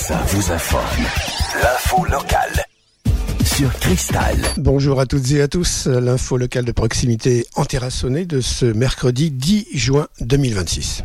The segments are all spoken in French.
ça vous informe. L'info locale sur Cristal. Bonjour à toutes et à tous. L'info locale de proximité en Terrassonnais de ce mercredi 10 juin 2026.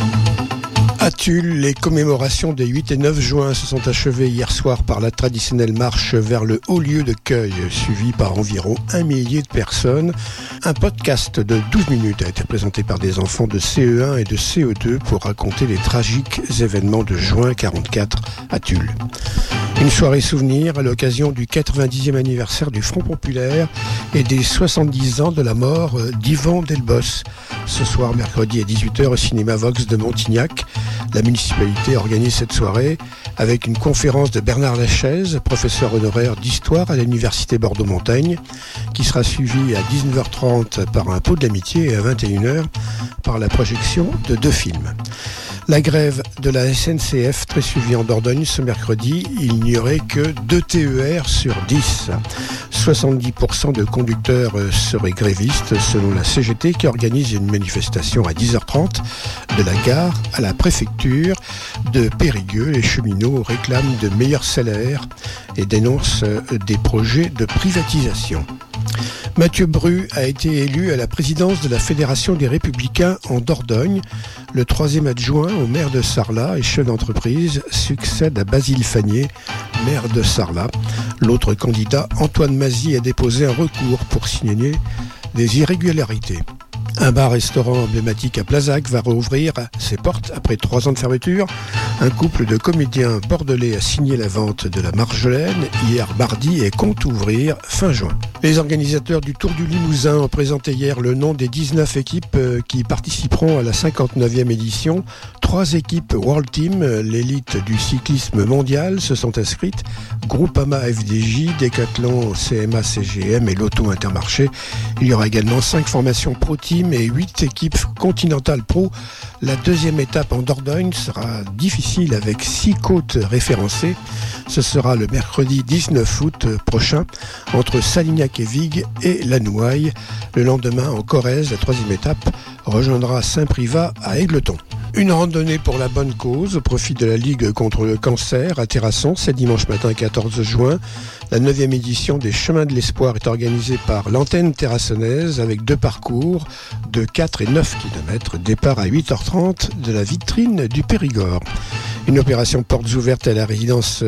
À Tulle, les commémorations des 8 et 9 juin se sont achevées hier soir par la traditionnelle marche vers le haut lieu de cueil, suivie par environ 1 millier de personnes. Un podcast de 12 minutes a été présenté par des enfants de CE1 et de CE2 pour raconter les tragiques événements de juin 44 à Tulle. Une soirée souvenir à l'occasion du 90e anniversaire du Front Populaire et des 70 ans de la mort d'Yvan Delbos. Ce soir, mercredi à 18h, au cinéma Vox de Montignac, la municipalité organise cette soirée avec une conférence de Bernard Lachaise, professeur honoraire d'histoire à l'université Bordeaux-Montaigne, qui sera suivie à 19h30 par un pot de l'amitié et à 21h par la projection de 2 films. La grève de la SNCF, très suivie en Dordogne ce mercredi, il n'y aurait que 2 TER sur 10. 70% de conducteurs seraient grévistes selon la CGT qui organise une manifestation à 10h30 de la gare à la préfecture de Périgueux. Les cheminots réclament de meilleurs salaires et dénoncent des projets de privatisation. Mathieu Bru a été élu à la présidence de la Fédération des Républicains en Dordogne. Le 3e adjoint au maire de Sarlat et chef d'entreprise succède à Basile Fagnier, maire de Sarlat. L'autre candidat, Antoine Mazy, a déposé un recours pour signaler des irrégularités. Un bar-restaurant emblématique à Plazac va rouvrir ses portes après 3 ans de fermeture. Un couple de comédiens bordelais a signé la vente de la Marjolaine hier mardi et compte ouvrir fin juin. Les organisateurs du Tour du Limousin ont présenté hier le nom des 19 équipes qui participeront à la 59e édition. 3 équipes World Team, l'élite du cyclisme mondial, se sont inscrites. Groupama FDJ, Decathlon, CMA CGM et Lotto Intermarché. Il y aura également 5 formations Pro Team et 8 équipes Continental Pro. La 2e étape en Dordogne sera difficile avec 6 côtes référencées. Ce sera le mercredi 19 août prochain entre Salignac et Vigues et Lanouaille. Le lendemain en Corrèze, la 3e étape rejoindra Saint-Privat à Égletons. Une randonnée pour la bonne cause au profit de la Ligue contre le cancer à Terrasson, c'est dimanche matin 14 juin. La 9e édition des Chemins de l'Espoir est organisée par l'antenne terrassonnaise avec 2 parcours de 4 et 9 km. Départ à 8h30 de la vitrine du Périgord. Une opération portes ouvertes à la résidence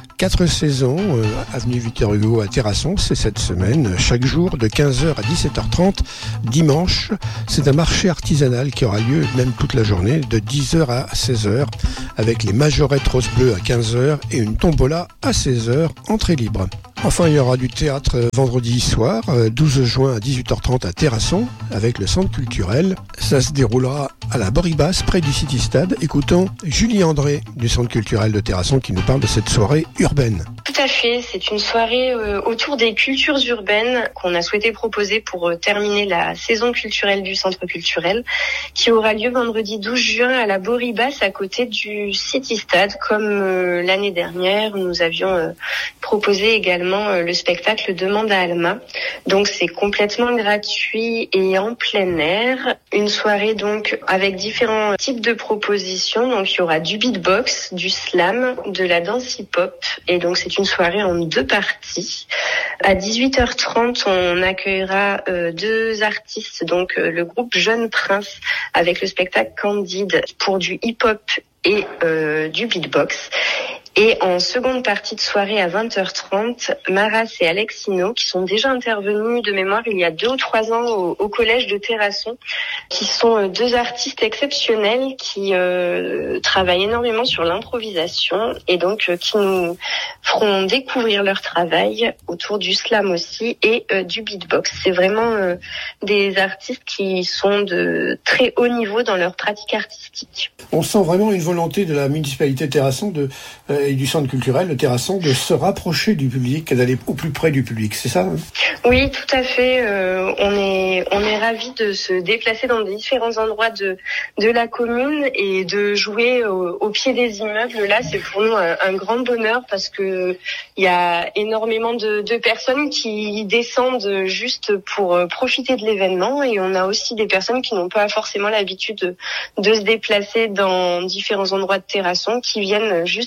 4 saisons, avenue Victor Hugo à Terrasson, c'est cette semaine, chaque jour de 15h à 17h30. Dimanche, c'est un marché artisanal qui aura lieu même toute la journée, de 10h à 16h, avec les majorettes rose-bleu à 15h et une tombola à 16h, entrée libre. Enfin, il y aura du théâtre vendredi soir, 12 juin à 18h30 à Terrasson, avec le centre culturel. Ça se déroulera à la Boribas, près du City Stade. Écoutons Julie André du centre culturel de Terrasson qui nous parle de cette soirée urbaine. Tout à fait, c'est une soirée autour des cultures urbaines qu'on a souhaité proposer pour terminer la saison culturelle du centre culturel, qui aura lieu vendredi 12 juin à la Boribas, à côté du City Stade. Comme l'année dernière, nous avions proposé également le spectacle Demande à Alma. Donc c'est complètement gratuit et en plein air. Une soirée donc avec différents types de propositions. Donc il y aura du beatbox, du slam, de la danse hip-hop. Et donc c'est une soirée en 2 parties. À 18h30, on accueillera 2 artistes, donc le groupe Jeune Prince avec le spectacle Candide pour du hip-hop et du beatbox. Et en seconde partie de soirée à 20h30, Maras et Alexino, qui sont déjà intervenus de mémoire il y a 2 ou 3 ans au collège de Terrasson, qui sont 2 artistes exceptionnels qui travaillent énormément sur l'improvisation et donc qui nous feront découvrir leur travail autour du slam aussi et du beatbox. C'est vraiment des artistes qui sont de très haut niveau dans leur pratique artistique. On sent vraiment une volonté de la municipalité de Terrasson et du centre culturel de Terrasson de se rapprocher du public et d'aller au plus près du public, c'est ça, hein? Oui, tout à fait. On est ravis de se déplacer dans différents endroits de la commune et de jouer au pied des immeubles. Là, c'est pour nous un grand bonheur parce que il y a énormément de personnes qui descendent juste pour profiter de l'événement et on a aussi des personnes qui n'ont pas forcément l'habitude de se déplacer dans différents endroits de Terrasson qui viennent juste pour les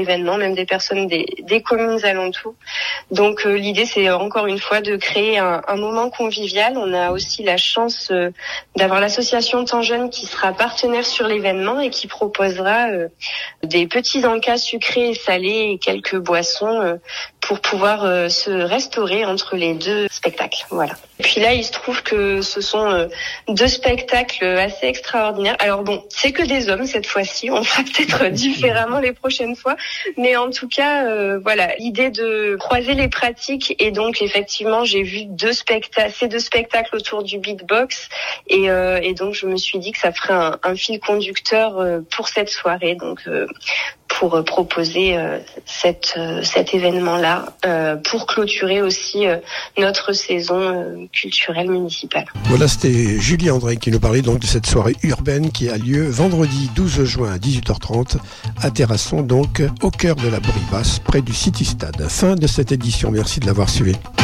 l'événement, même des personnes des communes alentours. Donc l'idée, c'est encore une fois de créer un moment convivial. On a aussi la chance d'avoir l'association Temps Jeune qui sera partenaire sur l'événement et qui proposera des petits encas sucrés et salés et quelques boissons pour pouvoir se restaurer entre les deux spectacles. Voilà. Et puis là, il se trouve que ce sont deux spectacles assez extraordinaires. Alors bon, c'est que des hommes cette fois-ci. On fera peut-être différemment les prochaines fois. Mais en tout cas, voilà, l'idée de croiser les pratiques. Et donc, effectivement, j'ai vu ces deux spectacles autour du beatbox. Et donc, je me suis dit que ça ferait un fil conducteur pour cette soirée. Donc, pour proposer cet événement-là, pour clôturer aussi notre saison culturelle municipale. Voilà, c'était Julie André qui nous parlait donc de cette soirée urbaine qui a lieu vendredi 12 juin à 18h30 à Terrasson, donc au cœur de la Borie-Basse, près du City Stade. Fin de cette édition, merci de l'avoir suivi.